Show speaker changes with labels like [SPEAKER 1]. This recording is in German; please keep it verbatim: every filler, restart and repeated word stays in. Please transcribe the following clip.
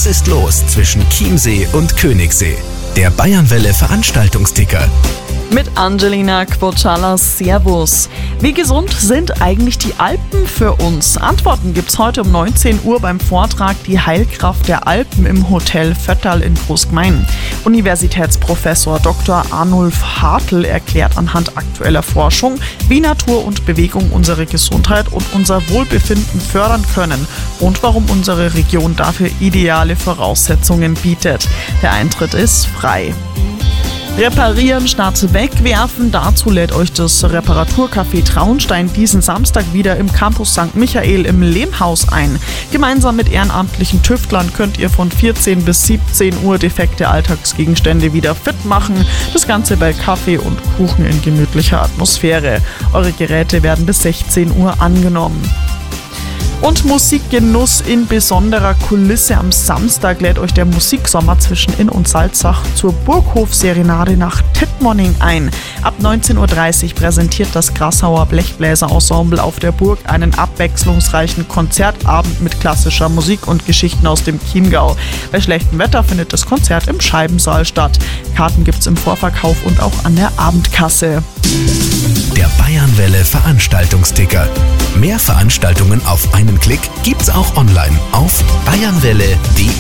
[SPEAKER 1] Was ist los zwischen Chiemsee und Königssee? Der Bayernwelle Veranstaltungsticker.
[SPEAKER 2] Mit Angelina Quocciala, Servus. Wie gesund sind eigentlich die Alpen für uns? Antworten gibt's heute um neunzehn Uhr beim Vortrag Die Heilkraft der Alpen im Hotel Vötterl in Großgmain. Universitätsprofessor Doktor Arnulf Hartl erklärt anhand aktueller Forschung, wie Natur und Bewegung unsere Gesundheit und unser Wohlbefinden fördern können und warum unsere Region dafür ideale Voraussetzungen bietet. Der Eintritt ist frei. Reparieren statt wegwerfen, dazu lädt euch das Reparaturcafé Traunstein diesen Samstag wieder im Campus Sankt Michael im Lehmhaus ein. Gemeinsam mit ehrenamtlichen Tüftlern könnt ihr von vierzehn bis siebzehn Uhr defekte Alltagsgegenstände wieder fit machen. Das Ganze bei Kaffee und Kuchen in gemütlicher Atmosphäre. Eure Geräte werden bis sechzehn Uhr angenommen. Und Musikgenuss in besonderer Kulisse. Am Samstag lädt euch der Musiksommer zwischen Inn und Salzach zur Burghof-Serenade nach Tittmoning ein. Ab neunzehn Uhr dreißig präsentiert das Grassauer Blechbläser-Ensemble auf der Burg einen abwechslungsreichen Konzertabend mit klassischer Musik und Geschichten aus dem Chiemgau. Bei schlechtem Wetter findet das Konzert im Scheibensaal statt. Karten gibt's im Vorverkauf und auch an der Abendkasse.
[SPEAKER 1] Der Bayernwelle Veranstaltungsticker. Mehr Veranstaltungen auf einen Klick gibt's auch online auf bayernwelle punkt de.